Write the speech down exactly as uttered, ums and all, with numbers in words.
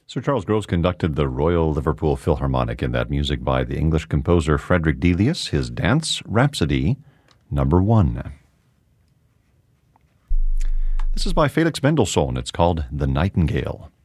Sir Charles Groves conducted the Royal Liverpool Philharmonic in that music by the English composer Frederick Delius, his Dance Rhapsody number one. This is by Felix Mendelssohn. It's called The Nightingale.